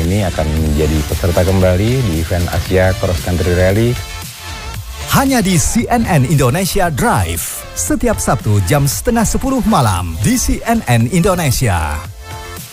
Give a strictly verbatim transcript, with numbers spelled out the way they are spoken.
ini akan menjadi peserta kembali di event Asia Cross Country Rally. Hanya di C N N Indonesia Drive, setiap Sabtu jam setengah sepuluh malam di C N N Indonesia.